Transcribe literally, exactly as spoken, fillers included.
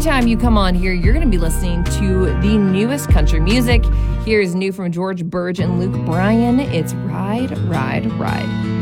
anytime you come on here, you're going to be listening to the newest country music. Here's new from George Burge and Luke Bryan. It's Ride, Ride, Ride.